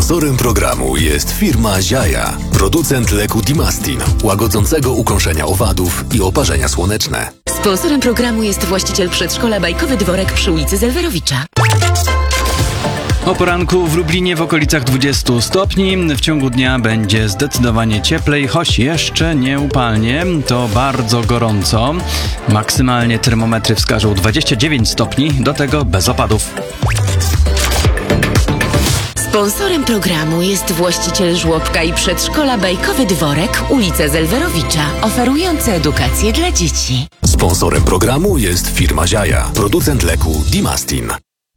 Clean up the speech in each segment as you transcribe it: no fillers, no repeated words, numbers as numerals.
Sponsorem programu jest firma Ziaja, producent leku Dimastin, łagodzącego ukończenia owadów i oparzenia słoneczne. Sponsorem programu jest właściciel przedszkola Bajkowy Dworek przy ulicy Zelwerowicza. O poranku w Lublinie w okolicach 20 stopni. W ciągu dnia będzie zdecydowanie cieplej, choć jeszcze nie upalnie. To bardzo gorąco. Maksymalnie termometry wskażą 29 stopni, do tego bez opadów. Sponsorem programu jest właściciel żłobka i przedszkola Bajkowy Dworek, ulica Zelwerowicza, oferujący edukację dla dzieci. Sponsorem programu jest firma Ziaja, producent leku Dimastin.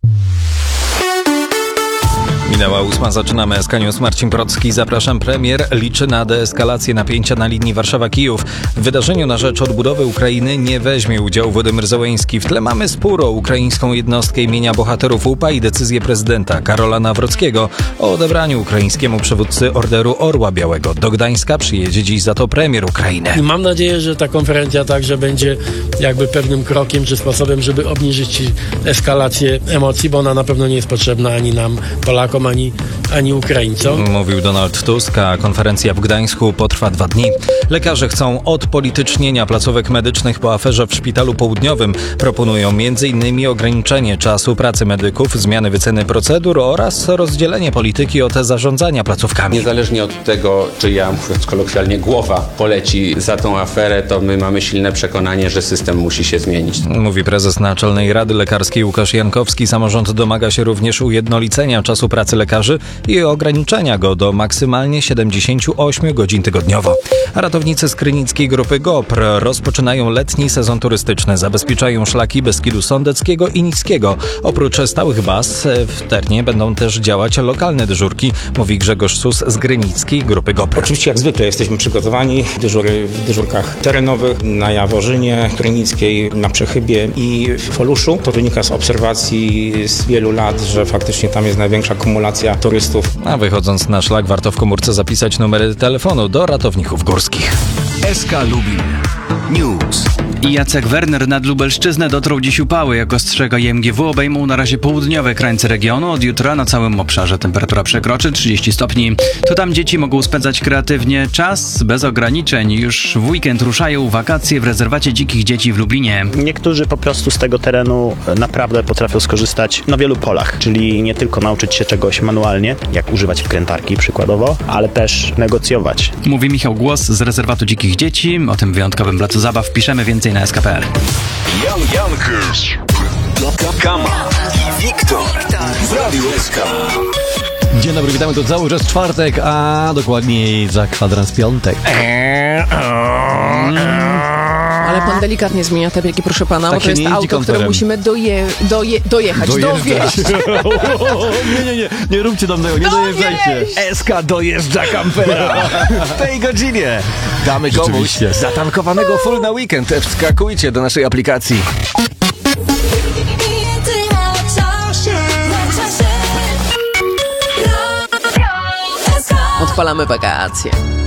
Minęła 8, zaczynamy SK News. Marcin Procki, zapraszam. Premier liczy na deeskalację napięcia na linii Warszawa-Kijów. W wydarzeniu na rzecz odbudowy Ukrainy nie weźmie udziału Władimir Zełenski. W tle mamy spór o ukraińską jednostkę imienia bohaterów UPA i decyzję prezydenta Karola Nawrockiego o odebraniu ukraińskiemu przywódcy Orderu Orła Białego. Do Gdańska przyjedzie dziś za to premier Ukrainy. I mam nadzieję, że ta konferencja także będzie jakby pewnym krokiem czy sposobem, żeby obniżyć eskalację emocji, bo ona na pewno nie jest potrzebna ani nam, Polakom, ani Ukraińcom. Mówił Donald Tusk, a konferencja w Gdańsku potrwa 2 dni. Lekarze chcą odpolitycznienia placówek medycznych po aferze w Szpitalu Południowym. Proponują m.in. ograniczenie czasu pracy medyków, zmiany wyceny procedur oraz rozdzielenie polityki od zarządzania placówkami. Niezależnie od tego, czy ja, mówiąc kolokwialnie, głowa poleci za tą aferę, to my mamy silne przekonanie, że system musi się zmienić. Mówi prezes Naczelnej Rady Lekarskiej Łukasz Jankowski. Samorząd domaga się również ujednolicenia czasu pracy lekarzy i ograniczenia go do maksymalnie 78 godzin tygodniowo. A ratownicy z krynickiej grupy GOPR rozpoczynają letni sezon turystyczny. Zabezpieczają szlaki Beskidu Sądeckiego i Niskiego. Oprócz stałych baz w terenie będą też działać lokalne dyżurki, mówi Grzegorz Sus z grynickiej grupy GOPR. Oczywiście jak zwykle jesteśmy przygotowani. Dyżury w dyżurkach terenowych na Jaworzynie, Krynickiej, na Przechybie i w Oluszu. To wynika z obserwacji z wielu lat, że faktycznie tam jest największa kumulacja turystów. A wychodząc na szlak, warto w komórce zapisać numery telefonu do ratowników górskich. SK Lubin News. I Jacek Werner nad Lubelszczyznę dotrą dziś upały. Jak ostrzega IMGW, obejmą na razie południowe krańce regionu. Od jutra na całym obszarze temperatura przekroczy 30 stopni. To tam dzieci mogą spędzać kreatywnie czas bez ograniczeń. Już w weekend ruszają wakacje w rezerwacie dzikich dzieci w Lublinie. Niektórzy po prostu z tego terenu naprawdę potrafią skorzystać na wielu polach, czyli nie tylko nauczyć się czegoś manualnie, jak używać wkrętarki przykładowo, ale też negocjować. Mówi Michał Głos z rezerwatu dzikich dzieci. O tym wyjątkowym placu zabaw piszemy więcej na SK.pl. Jan Jankers, Kama i Wiktor w Radiu SK. Dzień dobry, witamy, to cały czas czwartek, a dokładniej za kwadrans piątek. Ale pan delikatnie zmienia te biegi, proszę pana, Tak bo to jest auto, które musimy dojechać. Nie róbcie tam tego, nie dojeżdżajcie. SK dojeżdża kampera. W tej godzinie damy komuś zatankowanego full na weekend. Wskakujcie do naszej aplikacji. Odpalamy wakacje.